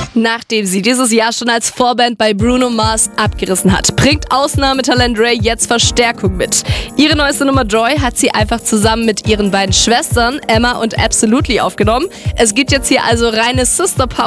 Nachdem sie dieses Jahr schon als Vorband bei Bruno Mars abgerissen hat, bringt Ausnahmetalent Ray jetzt Verstärkung mit. Ihre neueste Nummer Joy hat sie einfach zusammen mit ihren beiden Schwestern Emma und Absolutely aufgenommen. Es gibt jetzt hier also reine Sister Power